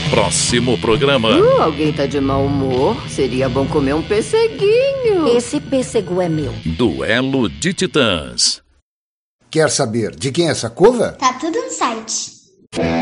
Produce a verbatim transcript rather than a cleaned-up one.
próximo programa. Uh, alguém tá de mau humor? Seria bom comer um pesseguinho. Esse pêssego é meu. Duelo de Titãs. Quer saber de quem é essa cova? Tá tudo no site.